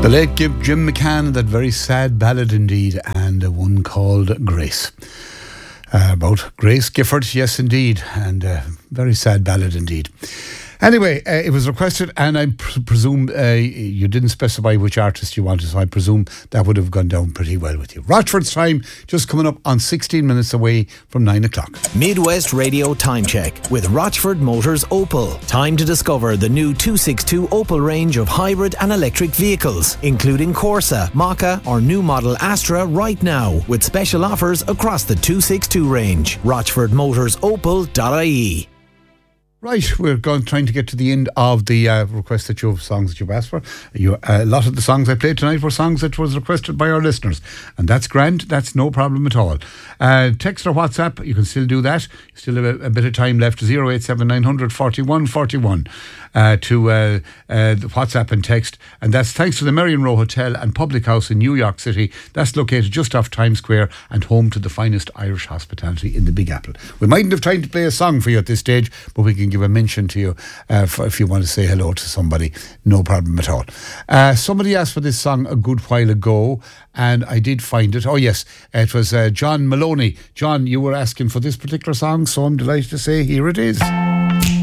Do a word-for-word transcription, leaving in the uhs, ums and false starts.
The late Jim McCann, that very sad ballad indeed, and uh, one called Grace. Uh, about Grace Gifford, yes indeed, and a uh, very sad ballad indeed. Anyway, uh, it was requested, and I pr- presume uh, you didn't specify which artist you wanted, so I presume that would have gone down pretty well with you. Rochford's time, just coming up on sixteen minutes away from nine o'clock. Midwest Radio Time Check with Rochford Motors Opel. Time to discover the new two sixty-two Opel range of hybrid and electric vehicles, including Corsa, Maka or new model Astra right now, with special offers across the two sixty-two range. rochford motors opel dot I E. Right, we're going trying to get to the end of the uh, request that you've songs that you've asked for. You, uh, a lot of the songs I played tonight were songs that was requested by our listeners, and that's grand. That's no problem at all. Uh, text or WhatsApp, you can still do that. You still have a, a bit of time left. zero eight seven nine hundred forty-one forty-one uh, to uh, uh, the WhatsApp and text, and that's thanks to the Marion Row Hotel and Public House in New York City. That's located just off Times Square and home to the finest Irish hospitality in the Big Apple. We mightn't have time to play a song for you at this stage, but we can give a mention to you uh, for if you want to say hello to somebody. No problem at all. Uh, somebody asked for this song a good while ago, and I did find it. Oh yes, it was uh, John Maloney. John, you were asking for this particular song, so I'm delighted to say here it is.